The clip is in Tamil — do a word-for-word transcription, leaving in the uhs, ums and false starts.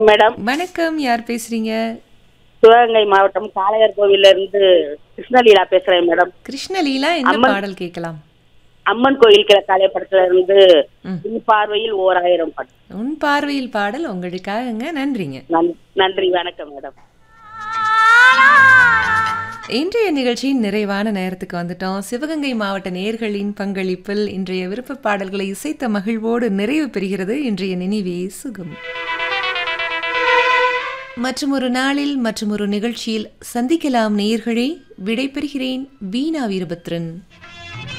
மேடம். வணக்கம். யார் பேசுறீங்க? சிவகங்கை மாவட்டம் காளையார் கோவில்ல இருந்து கிருஷ்ணலீலா பேசுறேன் மேடம். கிருஷ்ணலீலா என்ன அம்மன் பாடல் கேட்கலாம்? அம்மன் கோயில் கிழக்காலை படத்துல இருந்து ம். உன் பார்வையில் ஓர் ஆயிரம் படம். உன் பார்வையில் பாடல் உங்களுக்காகங்க. நன்றிங்க. நன்- நன்றி வணக்கம் மேடம். இன்றைய நிகழ்ச்சியின் நிறைவான நேரத்துக்கு வந்துட்டோம். சிவகங்கை மாவட்ட நேயர்களின் பங்களிப்பில் இன்றைய விருப்ப பாடல்களை இசைத்த மகிழ்வோடு நிறைவு பெறுகிறது இன்றைய நினைவே சுகம். மற்றும் ஒரு நாளில் மற்றும் ஒரு நிகழ்ச்சியில் சந்திக்கலாம் நேயர்களே. விடைபெறுகிறேன். வீணா வீரபத்ரன்.